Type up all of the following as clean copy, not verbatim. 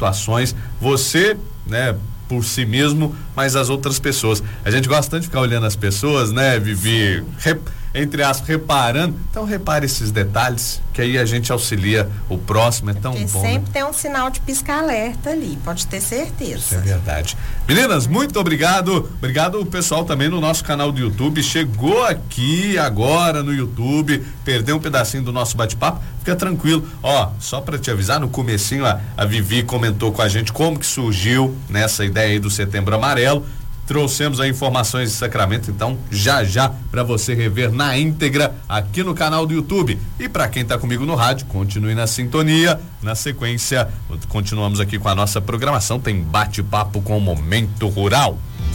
situações, você, né, por si mesmo, mas as outras pessoas. A gente gosta tanto de ficar olhando as pessoas, né, Vivi? Entre aspas, reparando. Então repare esses detalhes, que aí a gente auxilia o próximo, é tão bom. Sempre tem um sinal de pisca-alerta ali, pode ter certeza. Isso é verdade. Meninas, muito obrigado. Obrigado o pessoal também no nosso canal do YouTube. Chegou aqui agora no YouTube, perdeu um pedacinho do nosso bate-papo, fica tranquilo. Ó, só pra te avisar, no comecinho a Vivi comentou com a gente como que surgiu nessa ideia aí do Setembro Amarelo. Trouxemos aí informações de Sacramento, então já para você rever na íntegra aqui no canal do YouTube. E para quem tá comigo no rádio, continue na sintonia. Na sequência, continuamos aqui com a nossa programação, tem bate-papo com o Momento Rural.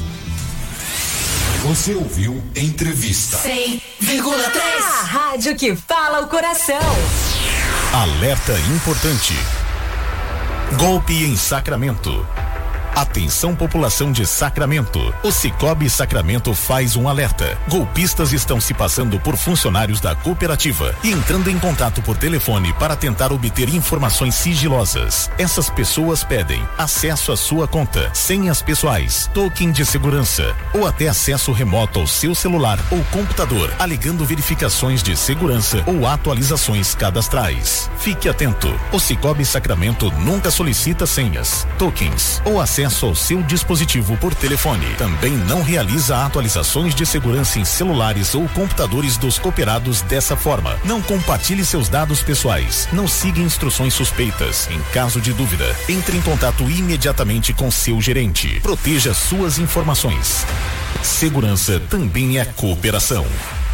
Você ouviu Entrevista 100,3. A rádio que fala o coração. Alerta importante. Golpe em Sacramento. Atenção, população de Sacramento. O Sicoob Sacramento faz um alerta. Golpistas estão se passando por funcionários da cooperativa e entrando em contato por telefone para tentar obter informações sigilosas. Essas pessoas pedem acesso à sua conta, senhas pessoais, token de segurança ou até acesso remoto ao seu celular ou computador, alegando verificações de segurança ou atualizações cadastrais. Fique atento. O Sicoob Sacramento nunca solicita senhas, tokens ou acesso ao seu dispositivo por telefone. Também não realiza atualizações de segurança em celulares ou computadores dos cooperados dessa forma. Não compartilhe seus dados pessoais. Não siga instruções suspeitas. Em caso de dúvida, entre em contato imediatamente com seu gerente. Proteja suas informações. Segurança também é cooperação.